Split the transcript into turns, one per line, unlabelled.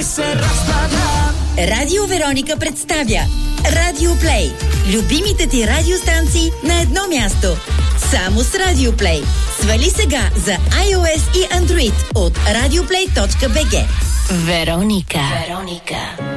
се разпада.
Радио Вероника представя Радио Плей. Любимите ти радиостанции на едно място. Само с Радио Плей. Свали сега за iOS и Android от radioplay.bg.
Вероника.